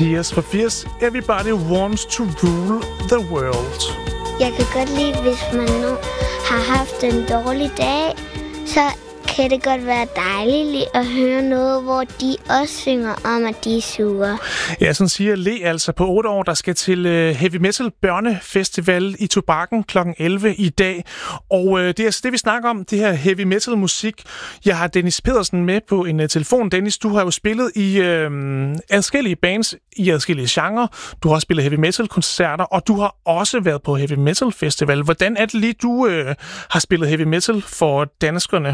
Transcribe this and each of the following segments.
Tears for Fears, Everybody Wants to Rule the World. Jeg kan godt lide, hvis man nu har haft en dårlig dag, så kan det godt være dejligt at høre noget, hvor de også synger om, at de er sure. Ja, sådan siger Le altså på 8 år, der skal til Heavy Metal Børnefestival i Tobakken kl. 11 i dag. Og det er altså det, vi snakker om, det her heavy metal musik. Jeg har Dennis Pedersen med på en telefon. Dennis, du har jo spillet i adskillige bands i adskillige genrer. Du har også spillet heavy metal koncerter, og du har også været på Heavy Metal Festival. Hvordan er det lige, du har spillet heavy metal for danskerne?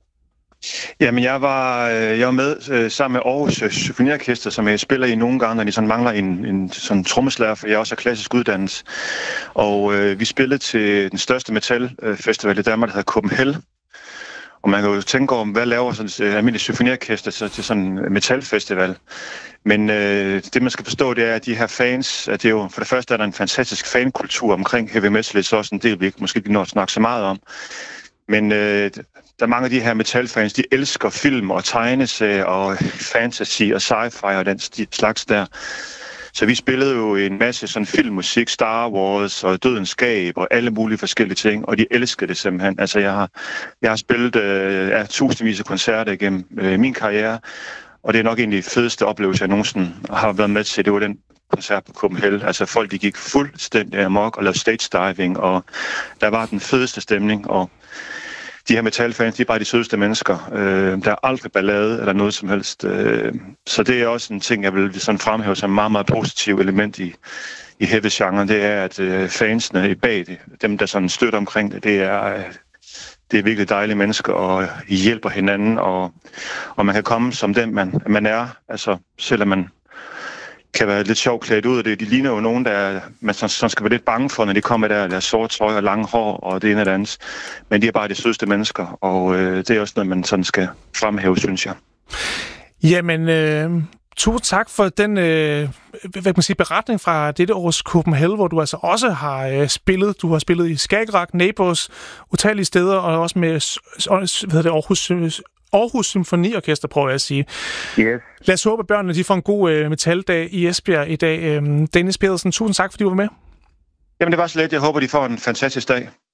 Jamen, jeg var med sammen med Aarhus Symfoniorkester, som jeg spiller i nogle gange, når de sådan mangler en sådan trommeslager, for jeg er også klassisk uddannelse. Og vi spillede til den største metalfestival i Danmark, der hedder Copenhagen. Og man kan jo tænke over, hvad laver sådan et almindeligt symfoniorkester til sådan en metalfestival. Men det, man skal forstå, det er, at de her fans, at det er jo, for det første er der en fantastisk fankultur omkring heavy metal, så også en del, vi måske ikke når at snakke så meget om. Men der er mange af de her metalfans, de elsker film og tegneserier og fantasy og sci-fi og den slags der. Så vi spillede jo en masse sådan filmmusik, Star Wars og Dødens Gab og alle mulige forskellige ting, og de elskede det simpelthen. Altså jeg har spillet tusindvis af koncerter igennem min karriere, og det er nok egentlig fedeste oplevelse, jeg nogensinde har været med til. Det var den koncert på Copenhagen. Altså folk, de gik fuldstændig amok og lavede stage diving, og der var den fedeste stemning, og de her metalfans, de er bare de sødeste mennesker. Der er aldrig ballade eller noget som helst. Så det er også en ting, jeg vil sådan fremhæve som et meget, meget positivt element i heavy-genren. Det er, at fansene bag det, dem der sådan støtter omkring det, det er virkelig dejlige mennesker, og I hjælper hinanden, og man kan komme som den, man er. Altså, selvom man kan være lidt sjovt klædt ud af det. De ligner jo nogen, man sådan skal være lidt bange for, når de kommer der, deres sort trøje og lange hår og det ene og det andet. Men de er bare de sødeste mennesker, og det er også noget, man sådan skal fremhæve, synes jeg. Jamen, tusind tak for den beretning fra dette års Copenhagen, hvor du altså også har spillet. Du har spillet i Skagerrak, Neighbors, utallige steder, og også med Aarhus Symfoniorkester, prøver jeg at sige. Yes. Lad os håbe, at børnene de får en god metaldag i Esbjerg i dag. Dennis Pedersen, tusind tak, fordi du var med. Jamen, det var så let. Jeg håber, de får en fantastisk dag.